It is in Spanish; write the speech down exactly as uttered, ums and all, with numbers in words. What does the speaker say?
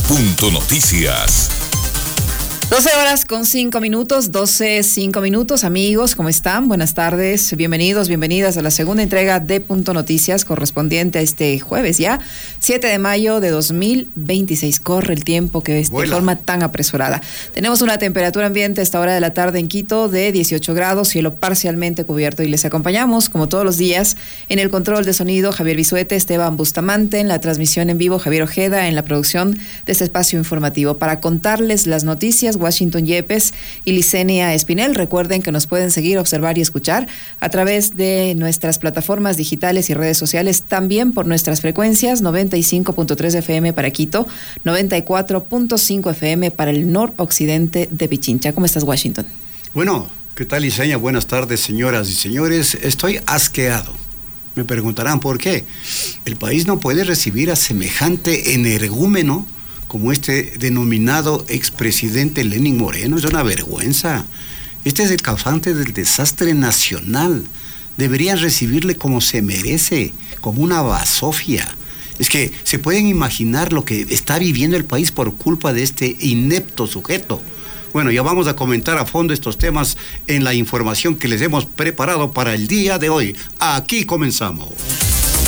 Punto Noticias. doce horas con cinco minutos, doce, cinco minutos. Amigos, ¿cómo están? Buenas tardes, bienvenidos, bienvenidas a la segunda entrega de Punto Noticias, correspondiente a este jueves ya, siete de mayo de dos mil veintiséis. Corre el tiempo que es de forma tan apresurada. Tenemos una temperatura ambiente a esta hora de la tarde en Quito de dieciocho grados, cielo parcialmente cubierto, y les acompañamos, como todos los días, en el control de sonido Javier Bisuete, Esteban Bustamante, en la transmisión en vivo Javier Ojeda, en la producción de este espacio informativo. Para contarles las noticias, Washington Yepes y Licenia Espinel. Recuerden que nos pueden seguir, observar y escuchar a través de nuestras plataformas digitales y redes sociales, también por nuestras frecuencias noventa y cinco punto tres F M para Quito, noventa y cuatro punto cinco F M para el noroccidente de Pichincha. ¿Cómo estás, Washington? Bueno, ¿qué tal, Licenia? Buenas tardes, señoras y señores. Estoy asqueado. Me preguntarán por qué. El país no puede recibir a semejante energúmeno como este denominado expresidente Lenín Moreno. Es una vergüenza. Este es el causante del desastre nacional. Deberían recibirle como se merece, como una basofia. Es que se pueden imaginar lo que está viviendo el país por culpa de este inepto sujeto. Bueno, ya vamos a comentar a fondo estos temas en la información que les hemos preparado para el día de hoy. Aquí comenzamos.